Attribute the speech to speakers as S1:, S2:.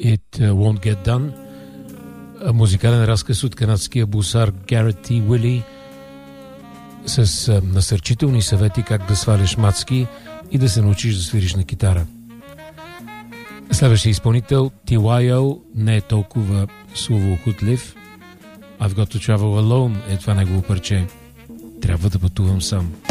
S1: It Won't Get Done. Музикален разказ от канадския бусар Гарет Т. Уили с насърчителни съвети как да сваляш мацки и да се научиш да свириш на китара. Следващия изпълнител TYO не е толкова словоохотлив. I've Got to Travel Alone е това негово парче. Трябва да пътувам сам.